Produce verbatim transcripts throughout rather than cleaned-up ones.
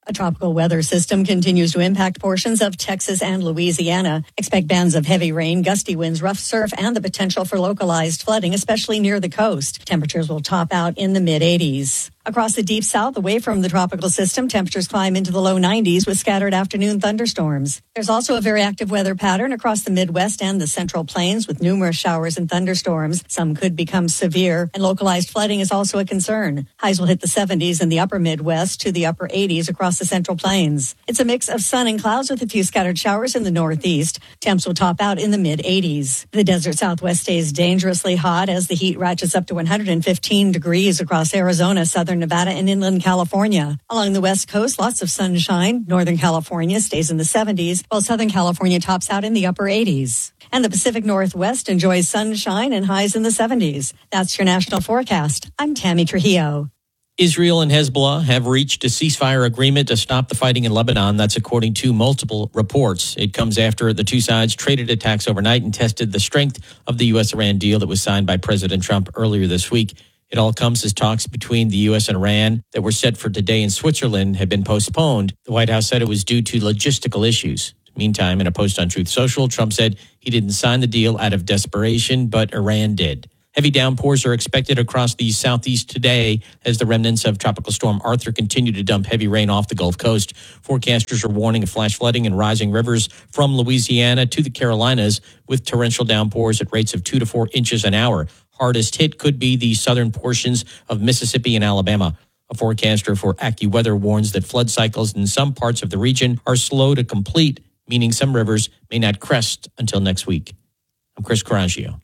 A tropical weather system continues to impact portions of Texas and Louisiana. Expect bands of heavy rain, gusty winds, rough surf, and the potential for localized flooding, especially near the coast. Temperatures will top out in the mid eighties. Across the deep south, away from the tropical system, temperatures climb into the low nineties with scattered afternoon thunderstorms. There's also a very active weather pattern across the Midwest and the Central Plains with numerous showers and thunderstorms. Some could become severe, and localized flooding is also a concern. Highs will hit the seventies in the upper Midwest to the upper eighties across the Central Plains. It's a mix of sun and clouds with a few scattered showers in the northeast. Temps will top out in the mid eighties. The desert Southwest stays dangerously hot as the heat ratchets up to one hundred fifteen degrees across Arizona, southern Nevada, and inland California. Along the west coast, lots of sunshine. Northern California stays in the seventies, while Southern California tops out in the upper eighties. And the Pacific Northwest enjoys sunshine and highs in the seventies. That's your national forecast. I'm Tammy Trujillo. Israel and Hezbollah have reached a ceasefire agreement to stop the fighting in Lebanon. That's according to multiple reports. It comes after the two sides traded attacks overnight and tested the strength of the U S Iran deal that was signed by President Trump earlier this week. It all comes as talks between the U S and Iran that were set for today in Switzerland have been postponed. The White House said it was due to logistical issues. Meantime, in a post on Truth Social, Trump said he didn't sign the deal out of desperation, but Iran did. Heavy downpours are expected across the southeast today as the remnants of Tropical Storm Arthur continue to dump heavy rain off the Gulf Coast. Forecasters are warning of flash flooding and rising rivers from Louisiana to the Carolinas with torrential downpours at rates of two to four inches an hour. Hardest hit could be the southern portions of Mississippi and Alabama. A forecaster for AccuWeather warns that flood cycles in some parts of the region are slow to complete, meaning some rivers may not crest until next week. I'm Chris Coraggio.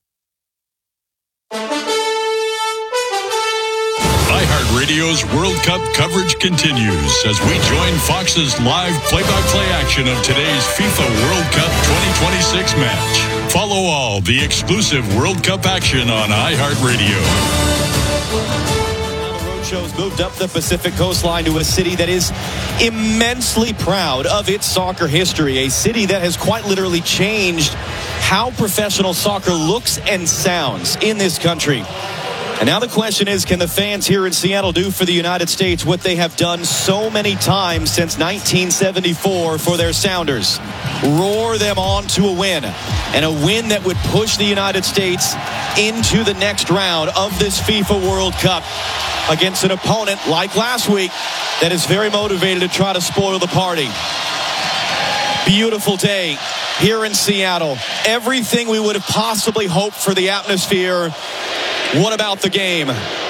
iHeartRadio's World Cup coverage continues as we join Fox's live play-by-play action of today's FIFA World Cup twenty twenty-six match. Follow all the exclusive World Cup action on iHeartRadio. Now the road show's moved up the Pacific coastline to a city that is immensely proud of its soccer history, a city that has quite literally changed how professional soccer looks and sounds in this country. And now the question is, can the fans here in Seattle do for the United States what they have done so many times since nineteen seventy-four for their Sounders? Roar them on to a win, and a win that would push the United States into the next round of this FIFA World Cup against an opponent like last week that is very motivated to try to spoil the party. Beautiful day here in Seattle. Everything we would have possibly hoped for the atmosphere. What about the game?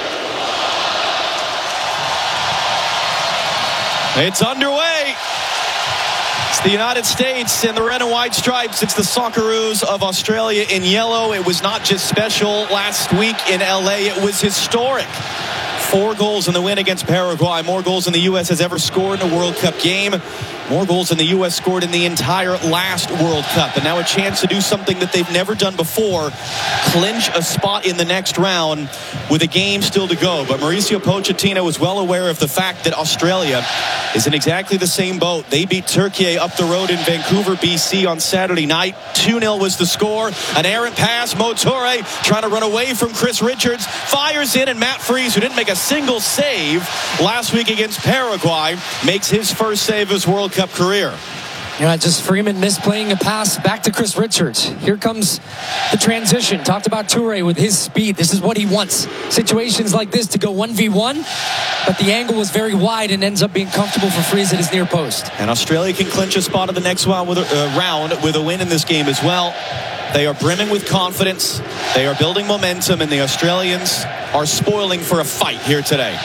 It's underway. It's the United States in the red and white stripes. It's the Socceroos of Australia in yellow. It was not just special last week in L A. It was historic. Four goals in the win against Paraguay. More goals than the U S has ever scored in a World Cup game. More goals than the U S scored in the entire last World Cup. And now a chance to do something that they've never done before. Clinch a spot in the next round with a game still to go. But Mauricio Pochettino is well aware of the fact that Australia is in exactly the same boat. They beat Turkey up the road in Vancouver, B C on Saturday night. two nil was the score. An errant pass. Mo Toure trying to run away from Chris Richards. Fires in, and Matt Freese, who didn't make a single save last week against Paraguay, makes his first save of his World Cup career. Yeah, just Freeman misplaying a pass back to Chris Richards. Here comes the transition. Talked about Toure with his speed. This is what he wants. Situations like this to go one v one, but the angle was very wide and ends up being comfortable for Freese at his near post. And Australia can clinch a spot in the next round with a, uh, round with a win in this game as well. They are brimming with confidence. They are building momentum, and the Australians are spoiling for a fight here today.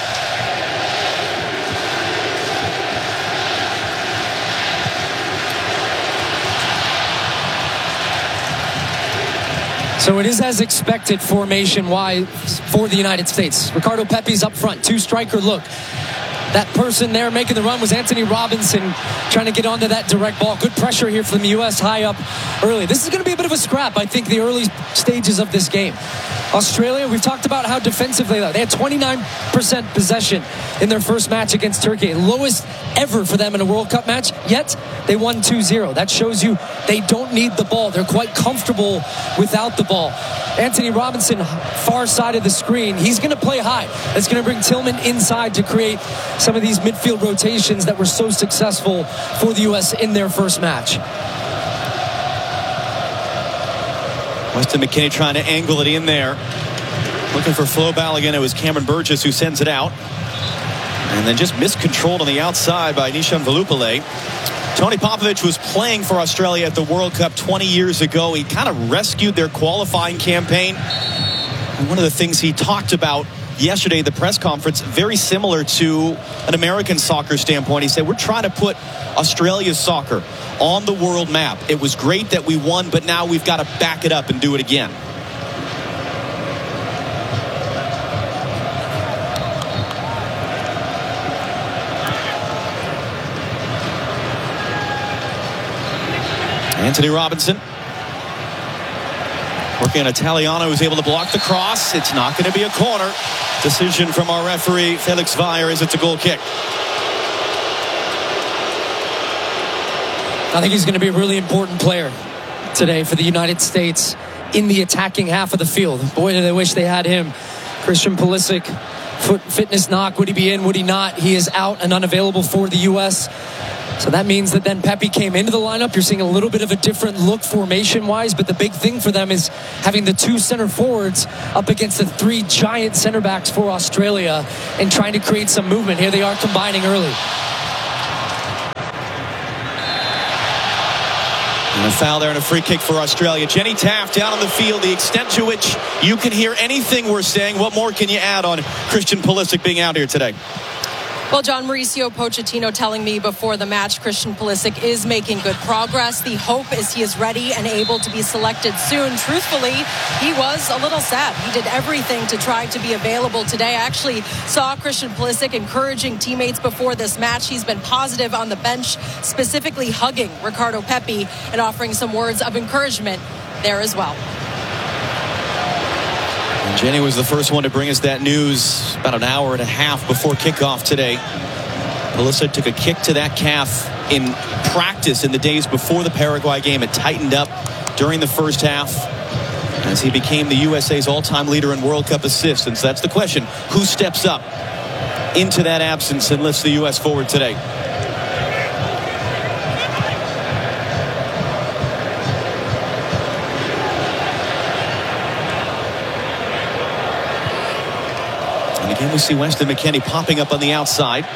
So it is as expected formation-wise for the United States. Ricardo Pepi's up front, two-striker look. That person there making the run was Anthony Robinson, trying to get onto that direct ball. Good pressure here from the U S high up early. This is going to be a bit of a scrap, I think, the early stages of this game. Australia, we've talked about how defensive they are. They had twenty-nine percent possession in their first match against Turkey. Lowest ever for them in a World Cup match, yet they won two zero. That shows you they don't need the ball. They're quite comfortable without the ball. Anthony Robinson, far side of the screen. He's going to play high. That's going to bring Tillman inside to create some of these midfield rotations that were so successful for the U S in their first match. Weston McKennie trying to angle it in there. Looking for Flo Balogun. It was Cameron Burgess who sends it out. And then just miscontrolled on the outside by Nishan Velupillay. Tony Popovich was playing for Australia at the World Cup twenty years ago. He kind of rescued their qualifying campaign. And one of the things he talked about yesterday at the press conference, very similar to an American soccer standpoint. He said, we're trying to put Australia's soccer on the world map. It was great that we won, but now we've got to back it up and do it again. Anthony Robinson working on Italiano, who's able to block the cross. It's not going to be a corner. Decision from our referee, Felix Weyer, is it's a goal kick. I think he's going to be a really important player today for the United States in the attacking half of the field. Boy, do they wish they had him. Christian Pulisic, foot fitness knock. Would he be in? Would he not? He is out and unavailable for the U S So that means that then Pepi came into the lineup. You're seeing a little bit of a different look formation-wise, but the big thing for them is having the two center forwards up against the three giant center backs for Australia and trying to create some movement. Here they are combining early. And a foul there and a free kick for Australia. Jenny Taft down on the field. The extent to which you can hear anything we're saying. What more can you add on Christian Pulisic being out here today? Well, John, Mauricio Pochettino telling me before the match, Christian Pulisic is making good progress. The hope is he is ready and able to be selected soon. Truthfully, he was a little sad. He did everything to try to be available today. I actually saw Christian Pulisic encouraging teammates before this match. He's been positive on the bench, specifically hugging Ricardo Pepi and offering some words of encouragement there as well. And Jenny was the first one to bring us that news about an hour and a half before kickoff today. Pulisic took a kick to that calf in practice in the days before the Paraguay game. It tightened up during the first half as he became the U S A's all-time leader in World Cup assists. And so that's the question. Who steps up into that absence and lifts the U S forward today? And again, we see Weston McKennie popping up on the outside.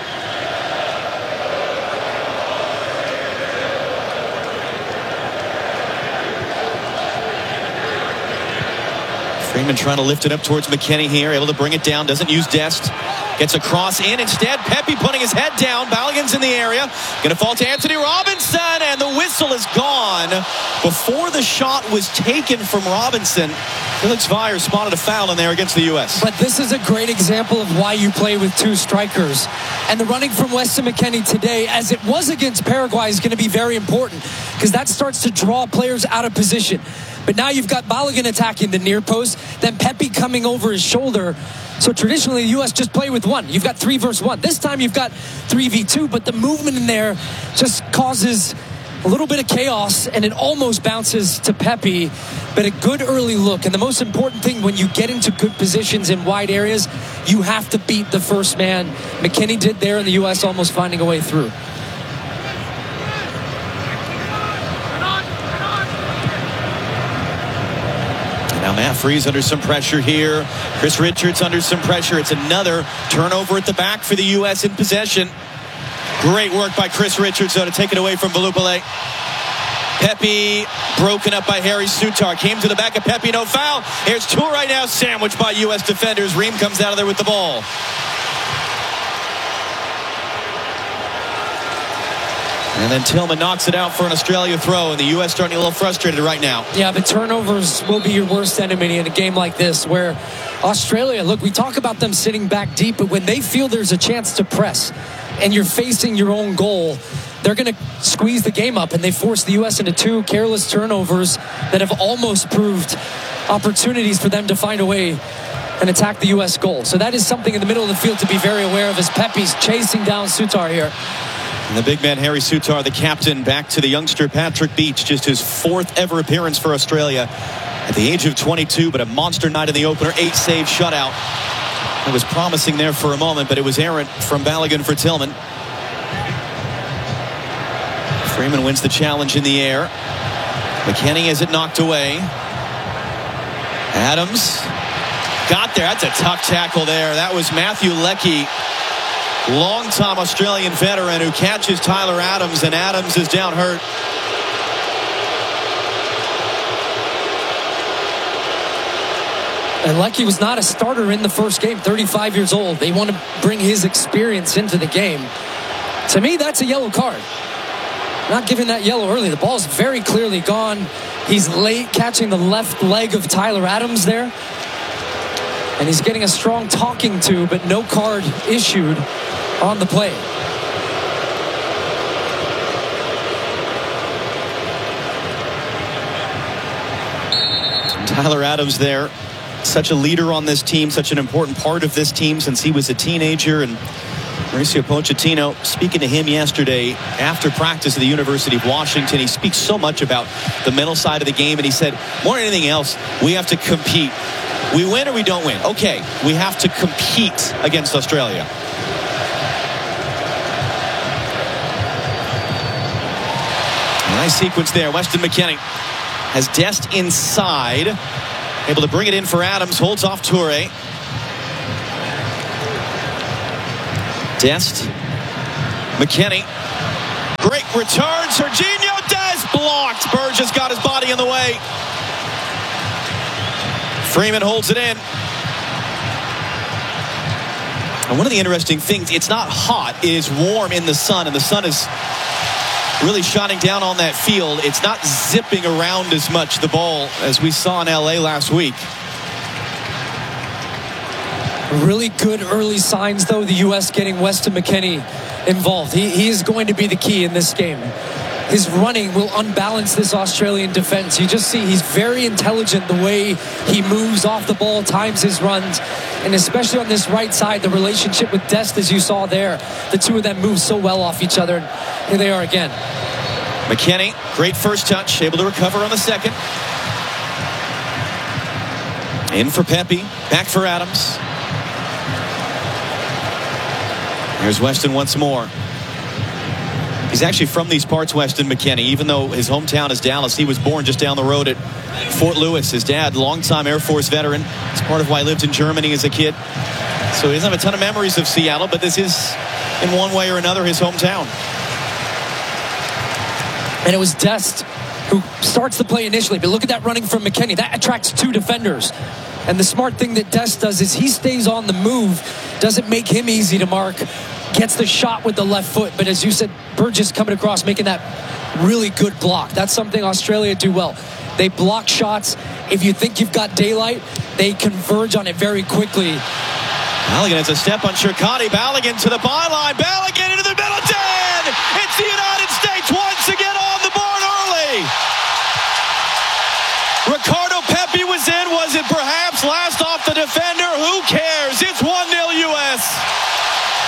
Freeman trying to lift it up towards McKennie here, able to bring it down, doesn't use Dest. Gets a cross in instead. Pepi putting his head down. Balogun's in the area. Going to fall to Anthony Robinson, and the whistle is gone. Before the shot was taken from Robinson, Felix Weyer spotted a foul in there against the U S. But this is a great example of why you play with two strikers. And the running from Weston McKennie today, as it was against Paraguay, is going to be very important because that starts to draw players out of position. But now you've got Balogun attacking the near post, then Pepi coming over his shoulder. So traditionally, the U S just play with one. You've got three versus one. This time you've got three v two, but the movement in there just causes a little bit of chaos, and it almost bounces to Pepi. But a good early look. And the most important thing when you get into good positions in wide areas, you have to beat the first man. McKennie did there, and the U S almost finding a way through. Now Matt Freese under some pressure here. Chris Richards under some pressure. It's another turnover at the back for the U S in possession. Great work by Chris Richards, though, to take it away from Velupillay. Pepi broken up by Harry Sutar. Came to the back of Pepi, no foul. Here's two right now, sandwiched by U S defenders. Ream comes out of there with the ball. And then Tillman knocks it out for an Australia throw, and the U S starting a little frustrated right now. Yeah, but turnovers will be your worst enemy in a game like this, where Australia, look, we talk about them sitting back deep, but when they feel there's a chance to press and you're facing your own goal, they're going to squeeze the game up, and they force the U S into two careless turnovers that have almost proved opportunities for them to find a way and attack the U S goal. So that is something in the middle of the field to be very aware of as Pepi's chasing down Sutar here. And the big man, Harry Sutar, the captain, back to the youngster Patrick Beach, just his fourth ever appearance for Australia at the age of twenty-two, but a monster night in the opener, eight save shutout. It was promising there for a moment, but it was errant from Balogun for Tillman. Freeman wins the challenge in the air. McKennie has it knocked away. Adams got there. That's a tough tackle there. That was Matthew Leckie, long-time Australian veteran, who catches Tyler Adams, and Adams is down hurt. And Leckie was not a starter in the first game, thirty-five years old. They want to bring his experience into the game. To me, that's a yellow card. Not giving that yellow early. The ball's very clearly gone. He's late catching the left leg of Tyler Adams there. And he's getting a strong talking to, but no card issued on the play. Tyler Adams there, such a leader on this team, such an important part of this team since he was a teenager. And Mauricio Pochettino, speaking to him yesterday after practice at the University of Washington, he speaks so much about the mental side of the game, and he said, more than anything else, we have to compete. We win or we don't win. Okay, we have to compete against Australia. Nice sequence there. Weston McKennie has Dest inside, able to bring it in for Adams, holds off Toure. Dest, McKennie, great return. Serginho Dest blocked. Burgess got his body in the way. Freeman holds it in. And one of the interesting things, it's not hot, it is warm in the sun, and the sun is really shining down on that field. It's not zipping around as much, the ball, as we saw in L A last week. Really good early signs, though, the U S getting Weston McKennie involved. He, he is going to be the key in this game. His running will unbalance this Australian defense. You just see he's very intelligent the way he moves off the ball, times his runs, and especially on this right side, the relationship with Dest, as you saw there, the two of them move so well off each other. Here they are again. McKennie, great first touch, able to recover on the second. In for Pepe, back for Adams. Here's Weston once more. He's actually from these parts, Weston McKennie. Even though his hometown is Dallas, he was born just down the road at Fort Lewis. His dad, longtime Air Force veteran. It's part of why he lived in Germany as a kid. So he doesn't have a ton of memories of Seattle, but this is, in one way or another, his hometown. And it was Dest who starts the play initially. But look at that running from McKennie. That attracts two defenders. And the smart thing that Dest does is he stays on the move. Doesn't make him easy to mark. Gets the shot with the left foot. But as you said, Burgess coming across, making that really good block. That's something Australia do well. They block shots. If you think you've got daylight, they converge on it very quickly. Balogun has a step on Shirkati. Balogun to the byline. Balogun into the middle. ten! It's the United States once again on the board early. Ricardo Pepi was in. Was it perhaps last off the defender? Who cares? It's one nil U S